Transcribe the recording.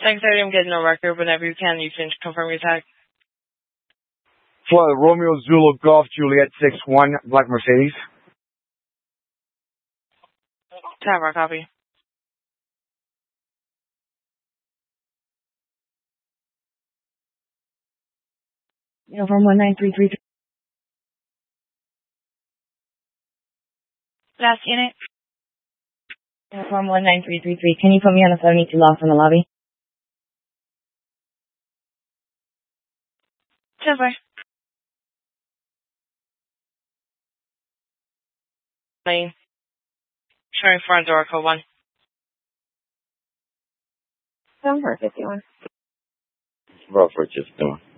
Secretary, I'm getting no record. Whenever you can confirm your tag. For Romeo Zulu Golf Juliet 61 Black Mercedes. Tower copy. Uniform 19333. Last unit. Uniform 19333. Can you put me on a 72 loft in the lobby? Silver. Lane. Showing front door code 1. Number 51. Rough, just doing.